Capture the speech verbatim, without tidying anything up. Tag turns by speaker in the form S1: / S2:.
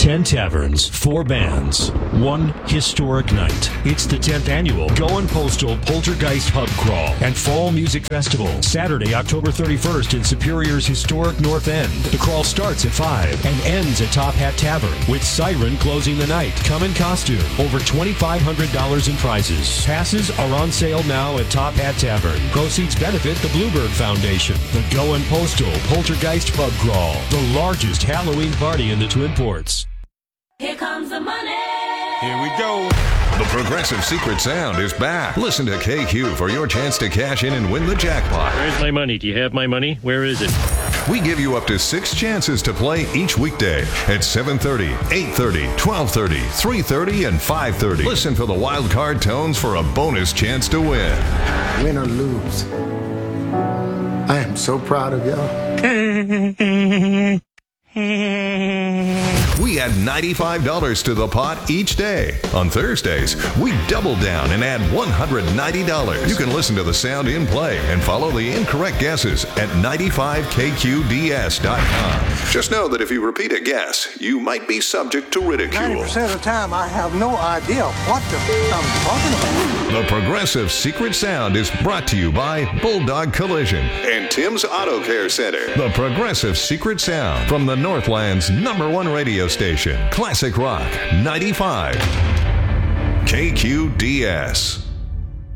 S1: Ten taverns, four bands, one historic night. It's the tenth annual Going Postal Poltergeist Pub Crawl and Fall Music Festival, Saturday, October thirty-first in Superior's historic North End. The crawl starts at five and ends at Top Hat Tavern, with Siren closing the night. Come in costume. Over twenty-five hundred dollars in prizes. Passes are on sale now at Top Hat Tavern. Proceeds benefit the Bluebird Foundation. The Going Postal Poltergeist Pub Crawl, the largest Halloween party in the Twin Ports.
S2: Here comes the money.
S3: Here we go.
S4: The Progressive Secret Sound is back. Listen to K Q for your chance to cash in and win the jackpot.
S5: Where's my money? Do you have my money? Where is it?
S4: We give you up to six chances to play each weekday at seven thirty, eight thirty, twelve thirty, three thirty, and five thirty. Listen for the wild card tones for a bonus chance to win.
S6: Win or lose, I am so proud of y'all.
S4: We add ninety-five dollars to the pot each day. On Thursdays, we double down and add one hundred ninety dollars. You can listen to the sound in play and follow the incorrect guesses at ninety-five K Q D S dot com. Just know that if you repeat a guess, you might be subject to ridicule.
S6: ninety percent of the time, I have no idea what the f- I'm talking about.
S4: The Progressive Secret Sound is brought to you by Bulldog Collision and Tim's Auto Care Center. The Progressive Secret Sound from the Northland's number one radio station, Classic Rock ninety-five K Q D S.